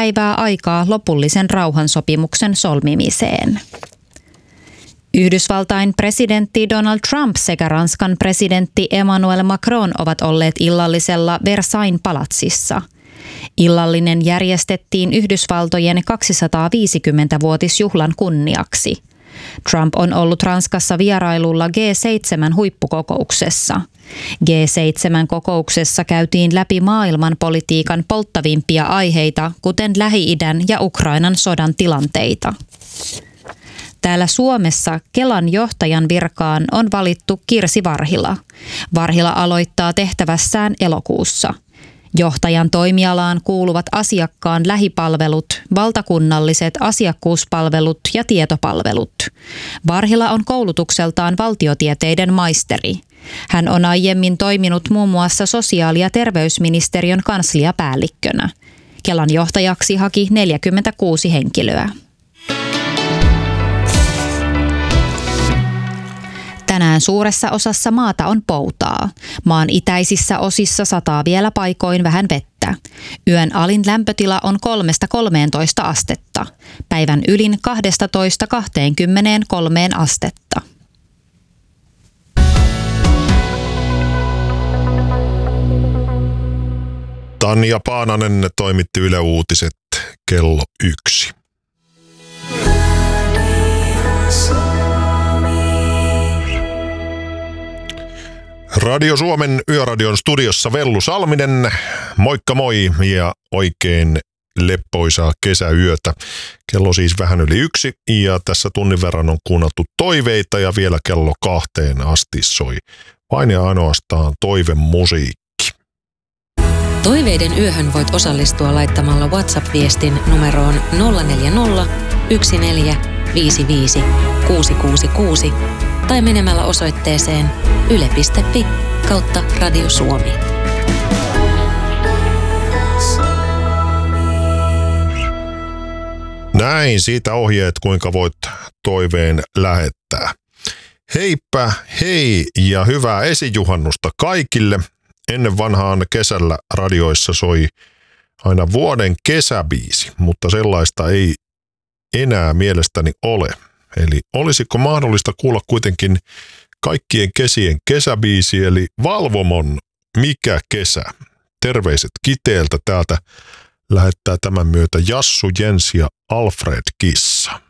päivää aikaa lopullisen rauhansopimuksen solmimiseen. Yhdysvaltain presidentti Donald Trump sekä Ranskan presidentti Emmanuel Macron ovat olleet illallisella Versailles palatsissa. Illallinen järjestettiin Yhdysvaltojen 250-vuotisjuhlan kunniaksi. Trump on ollut Ranskassa vierailulla G7-huippukokouksessa. G7-kokouksessa käytiin läpi maailmanpolitiikan polttavimpia aiheita, kuten Lähi-idän ja Ukrainan sodan tilanteita. Täällä Suomessa Kelan johtajan virkaan on valittu Kirsi Varhila. Varhila aloittaa tehtävässään elokuussa. Johtajan toimialaan kuuluvat asiakkaan lähipalvelut, valtakunnalliset asiakkuuspalvelut ja tietopalvelut. Varhila on koulutukseltaan valtiotieteiden maisteri. Hän on aiemmin toiminut muun muassa sosiaali- ja terveysministeriön kansliapäällikkönä. Kelan johtajaksi haki 46 henkilöä. Tänään suuressa osassa maata on poutaa. Maan itäisissä osissa sataa vielä paikoin vähän vettä. Yön alin lämpötila on 3–13 astetta. Päivän ylin 12–23 astetta. Tanja Paananen toimitti Yle Uutiset kello 1. Radio Suomen Yöradion studiossa Vellu Salminen. Moikka moi ja oikein leppoisaa kesäyötä. Kello siis vähän yli 1 ja tässä tunnin verran on kuunneltu toiveita ja vielä kello 2 asti soi vain ja ainoastaan toivemusiikki. Toiveiden yöhön voit osallistua laittamalla WhatsApp-viestin numeroon 040 1455 666 tai menemällä osoitteeseen yle.fi/Radio Suomi. Näin, siitä ohjeet, kuinka voit toiveen lähettää. Heipä hei ja hyvää esijuhannusta kaikille. Ennen vanhaan kesällä radioissa soi aina vuoden kesäbiisi, mutta sellaista ei enää mielestäni ole. Eli olisiko mahdollista kuulla kuitenkin kaikkien kesien kesäbiisi, eli Valvomon Mikä kesä? Terveiset Kiteeltä täältä lähettää tämän myötä Jassu, Jens ja Alfred Kissa.